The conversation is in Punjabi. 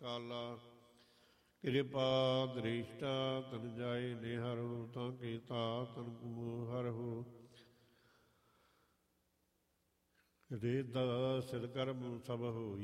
ਕਾਲਾ। ਕਿਰਪਾ ਦ੍ਰਿਸ਼ਟਾ ਤਨ ਜਾਏ ਨਿਹਰਹੁ, ਤਾਂ ਕੀਤਾ ਤਨ ਕੂ ਹਰਹੁ। ਰਿਦ ਸਿਧ ਕਰਮ ਸਭ ਹੋਈ,